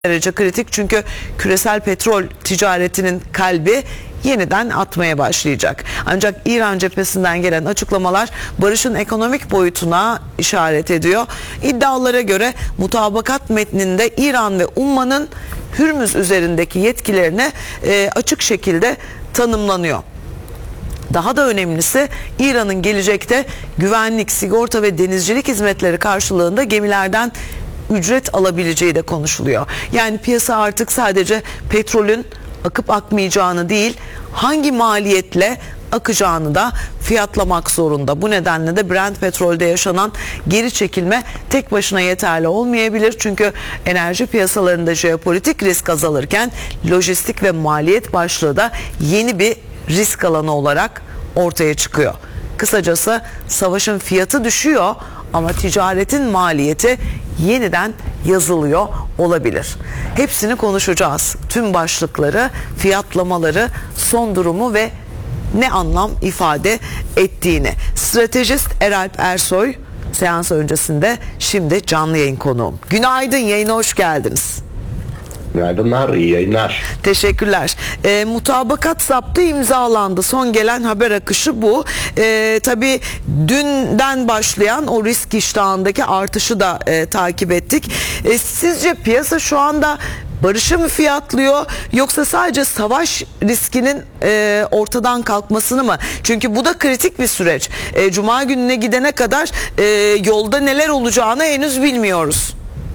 derece kritik, çünkü küresel petrol ticaretinin kalbi yeniden atmaya başlayacak. Ancak İran cephesinden gelen açıklamalar barışın ekonomik boyutuna işaret ediyor. İddialara göre mutabakat metninde İran ve Umman'ın Hürmüz üzerindeki yetkilerini açık şekilde tanımlanıyor. Daha da önemlisi, İran'ın gelecekte güvenlik, sigorta ve denizcilik hizmetleri karşılığında gemilerden ücret alabileceği de konuşuluyor. Yani piyasa artık sadece petrolün akıp akmayacağını değil, hangi maliyetle akacağını da fiyatlamak zorunda. Bu nedenle de Brent petrolde yaşanan geri çekilme tek başına yeterli olmayabilir. Çünkü enerji piyasalarında jeopolitik risk azalırken lojistik ve maliyet başlığı da yeni bir risk alanı olarak ortaya çıkıyor. Kısacası savaşın fiyatı düşüyor ama ticaretin maliyeti yeniden yazılıyor olabilir. Hepsini konuşacağız. Tüm başlıkları, fiyatlamaları, son durumu ve ne anlam ifade ettiğini. Stratejist Eralp Ersoy seans öncesinde, şimdi canlı yayın konuğum. Günaydın, yayına hoş geldiniz. Günaydınlar, iyi yayınlar. Teşekkürler. Mutabakat zaptı imzalandı. Son gelen haber akışı bu. Tabii dünden başlayan o risk iştahındaki artışı da takip ettik. Sizce piyasa şu anda barışı mı fiyatlıyor, yoksa sadece savaş riskinin ortadan kalkmasını mı? Çünkü bu da kritik bir süreç. Cuma gününe gidene kadar yolda neler olacağını henüz bilmiyoruz.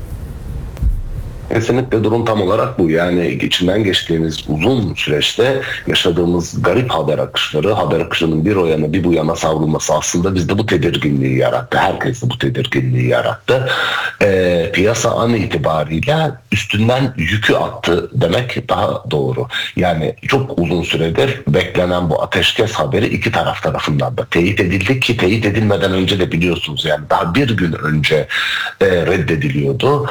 Kesinlikle durum tam olarak bu. Yani içinden geçtiğimiz uzun süreçte yaşadığımız garip haber akışları, haber akışının bir o yana bir bu yana savrulması aslında bizde bu tedirginliği yarattı. Herkes de bu tedirginliği yarattı. Piyasa an itibariyle üstünden yükü attı demek daha doğru. Yani çok uzun süredir beklenen bu ateşkes haberi iki taraf tarafından da teyit edildi ki teyit edilmeden önce de biliyorsunuz, yani daha bir gün önce reddediliyordu.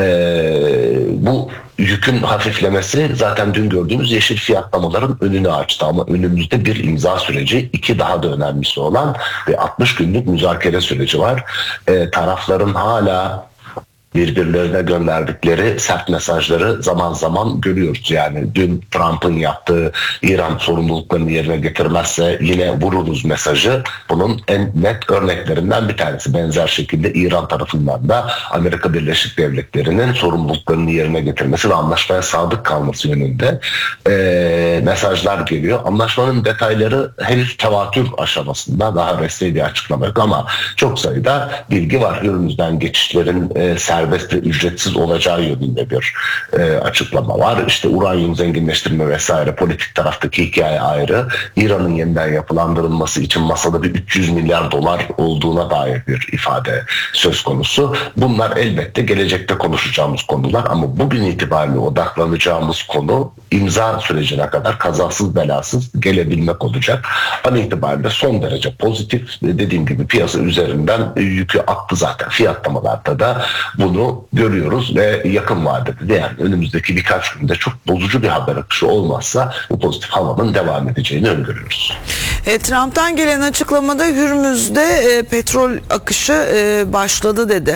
Bu yükün hafiflemesi zaten dün gördüğümüz yeşil fiyatlamaların önünü açtı, ama önümüzde bir imza süreci, iki daha da önemlisi olan ve 60 günlük müzakere süreci var. Tarafların hala birbirlerine gönderdikleri sert mesajları zaman zaman görüyoruz. Yani dün Trump'ın yaptığı İran sorumluluklarını yerine getirmezse yine vururuz mesajı bunun en net örneklerinden bir tanesi. Benzer şekilde İran tarafından da Amerika Birleşik Devletleri'nin sorumluluklarını yerine getirmesi ve anlaşmaya sadık kalması yönünde mesajlar geliyor. Anlaşmanın detayları henüz tevatür aşamasında, daha resmi bir açıklama yok, ama çok sayıda bilgi var. Hürmüz'den geçişlerin serbest ve ücretsiz olacağı yönünde bir açıklama var. İşte uranyum zenginleştirme vesaire, politik taraftaki hikaye ayrı. İran'ın yeniden yapılandırılması için masada bir 300 milyar dolar olduğuna dair bir ifade söz konusu. Bunlar elbette gelecekte konuşacağımız konular, ama bugün itibariyle odaklanacağımız konu imza sürecine kadar kazasız belasız gelebilmek olacak. An itibariyle son derece pozitif. Dediğim gibi piyasa üzerinden yükü attı zaten. Fiyatlamalarda da bunu görüyoruz ve yakın vadede de, yani önümüzdeki birkaç günde çok bozucu bir haber akışı olmazsa bu pozitif havanın devam edeceğini öngörüyoruz. Trump'tan gelen açıklamada Hürmüz'de petrol akışı başladı dedi.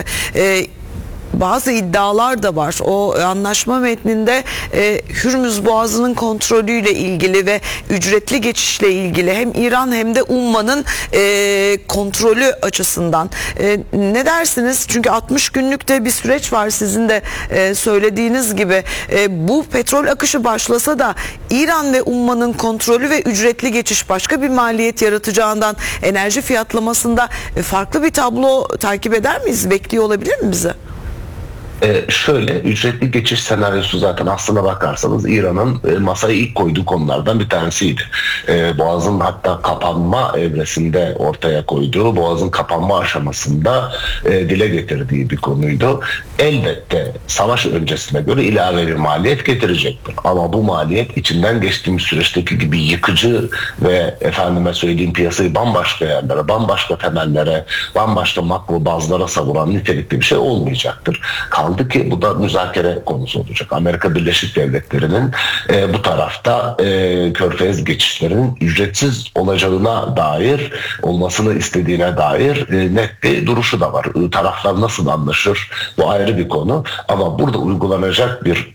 Bazı iddialar da var. O anlaşma metninde Hürmüz Boğazı'nın kontrolüyle ilgili ve ücretli geçişle ilgili hem İran hem de Umman'ın kontrolü açısından. Ne dersiniz? Çünkü 60 günlük de bir süreç var, sizin de söylediğiniz gibi. Bu petrol akışı başlasa da İran ve Umman'ın kontrolü ve ücretli geçiş başka bir maliyet yaratacağından enerji fiyatlamasında farklı bir tablo takip eder miyiz? Bekliyor olabilir mi bize? Şöyle, ücretli geçiş senaryosu zaten aslına bakarsanız İran'ın masaya ilk koyduğu konulardan bir tanesiydi. Boğaz'ın hatta kapanma evresinde ortaya koyduğu, Boğaz'ın kapanma aşamasında dile getirdiği bir konuydu. Elbette savaş öncesine göre ilave bir maliyet getirecektir. Ama bu maliyet içinden geçtiğimiz süreçteki gibi yıkıcı ve efendime söyleyeyim piyasayı bambaşka yerlere, bambaşka temellere, bambaşka makro bazlara savuran nitelikli bir şey olmayacaktır. Kaldı ki bu da müzakere konusu olacak. Amerika Birleşik Devletleri'nin bu tarafta Körfez geçişlerinin ücretsiz olacağına dair, olmasını istediğine dair net bir duruşu da var. Taraflar nasıl anlaşır? Bu ayrı bir konu. Ama burada uygulanacak bir